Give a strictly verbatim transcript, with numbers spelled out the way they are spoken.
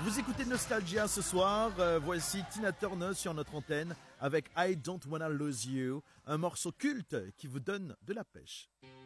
Vous écoutez Nostalgia ce soir, euh, voici Tina Turner sur notre antenne avec I Don't Wanna Lose You, un morceau culte qui vous donne de la pêche.